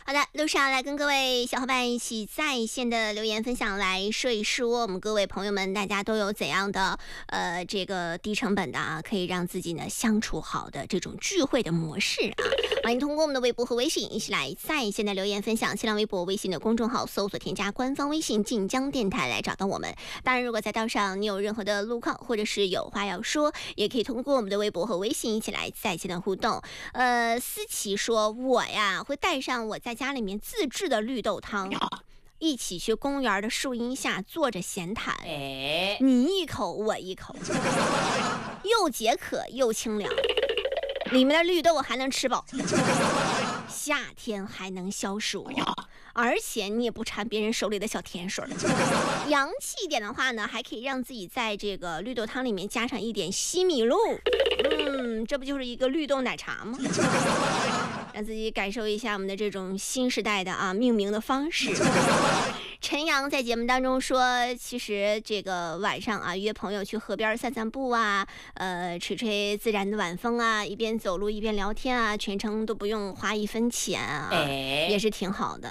好的，路上来跟各位小伙伴一起在线的留言分享来说一说，我们各位朋友们大家都有怎样的这个低成本的啊，可以让自己呢相处好的这种聚会的模式啊。欢迎通过我们的微博和微信一起来在线的留言分享，新浪微博、微信的公众号搜索添加官方微信晋江电台来找到我们。当然，如果在道上你有任何的路况或者是有话要说，也可以通过我们的微博和微信一起来在线的互动。思琪说，我呀会带上我在家里面自制的绿豆汤，一起去公园的树荫下坐着闲谈，你一口我一口，又解渴又清凉，里面的绿豆还能吃饱，夏天还能消暑，而且你也不馋别人手里的小甜水。洋气一点的话呢，还可以让自己在这个绿豆汤里面加上一点西米露，这不就是一个绿豆奶茶吗？让自己感受一下我们的这种新时代的命名的方式。陈阳在节目当中说，其实这个晚上约朋友去河边散散步吹吹自然的晚风一边走路一边聊天全程都不用花1分钱也是挺好的。